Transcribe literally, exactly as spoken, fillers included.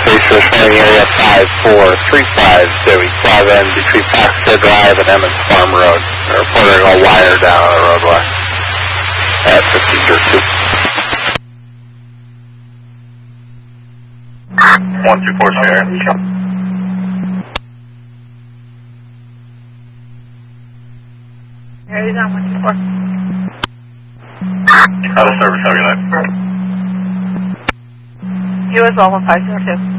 Space running area five four three five, Zoe seven, between Paxton Drive and Emmons Farm Road. They're reporting a wire down on the roadway at fifteen oh two. one two four, Sierra. There he's on one two four. Out of service, how are you like? U S L one five zero two.